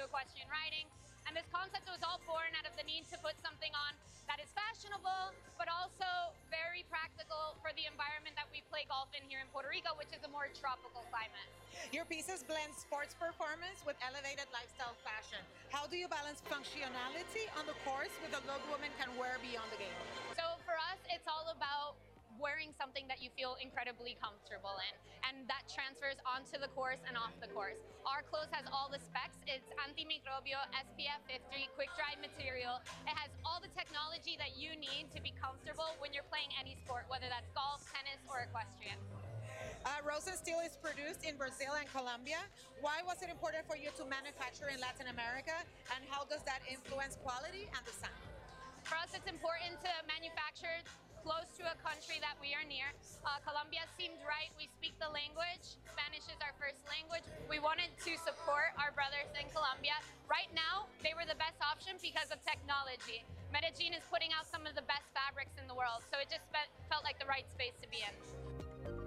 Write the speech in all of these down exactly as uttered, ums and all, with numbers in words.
equestrian riding. And this concept was all born out of the need to put something on that is fashionable, but also very practical for the environment that we play golf in here in Puerto Rico, which is a more tropical climate. Your pieces blend sports performance with elevated lifestyle fashion. How do you balance functionality on the course with a look women can wear beyond the game? So for us, it's all about wearing something that you feel incredibly comfortable in, and that transfers onto the course and off the course. Our clothes has all the specs. It's antimicrobial, S P F fifty, quick dry material. It has all the technology that you need to be comfortable when you're playing any sport, whether that's golf, tennis, or equestrian. Uh, Rosenstiel is produced in Brazil and Colombia. Why was it important for you to manufacture in Latin America, and how does that influence quality and design? For us, it's important to manufacture close to a country that we are near. Uh, Colombia seemed right. We speak the language. Spanish is our first language. We wanted to support our brothers in Colombia. Right now, they were the best option because of technology. Medellin is putting out some of the best fabrics in the world, so it just felt like the right space to be in.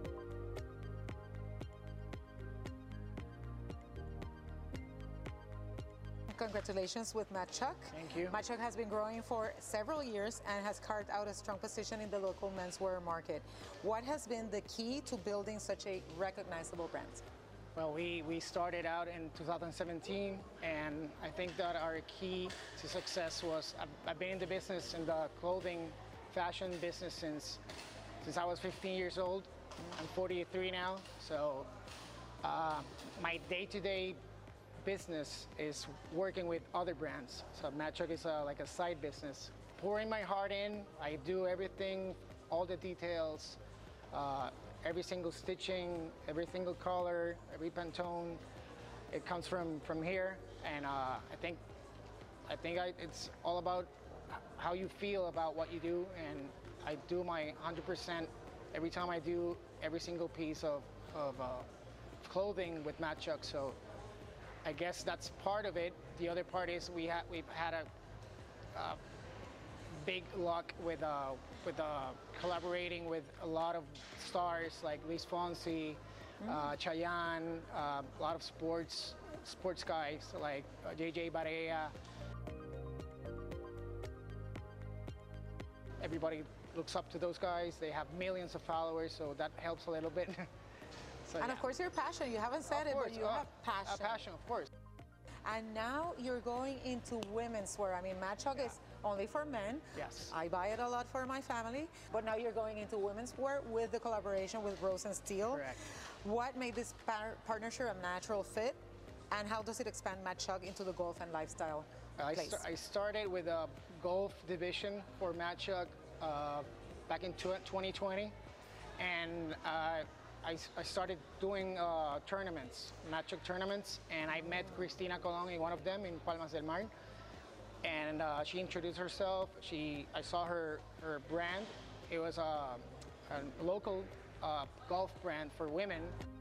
Congratulations with Matchuk. Thank you. Matchuk has been growing for several years and has carved out a strong position in the local menswear market. What has been the key to building such a recognizable brand? Well, we, we started out in two thousand seventeen, and I think that our key to success was I've, I've been in the business, in the clothing fashion business since since I was fifteen years old. I'm forty-three now, so uh, my day-to-day business is working with other brands. So Matchuk is a, like a side business. Pouring my heart in, I do everything, all the details, uh, every single stitching, every single color, every Pantone. It comes from from here, and uh, I think I think I, it's all about how you feel about what you do, and I do my one hundred percent every time I do every single piece of, of uh, clothing with Matchuk. So I guess that's part of it. The other part is we ha we've had a uh, big luck with uh, with uh, collaborating with a lot of stars like Luis Fonsi, mm-hmm. uh, Chayanne, uh, a lot of sports sports guys like uh, J J Barea. Everybody looks up to those guys. They have millions of followers, so that helps a little bit. So, and yeah. of course your passion, you haven't said of it, course, but you uh, have passion. A passion, of course. And now you're going into women's wear. I mean, Matchuk yeah. is only for men. Yes. I buy it a lot for my family, but now you're going into women's wear with the collaboration with Rosenstiel. Correct. What made this par partnership a natural fit, and how does it expand Matchuk into the golf and lifestyle I, place? st I started with a golf division for Matchuk uh, back in twenty twenty, and uh, I, I started doing uh, tournaments, Matchuk tournaments, and I met Cristina Colon in one of them in Palmas del Mar, and uh, she introduced herself. She, I saw her, her brand. It was a, a local uh, golf brand for women.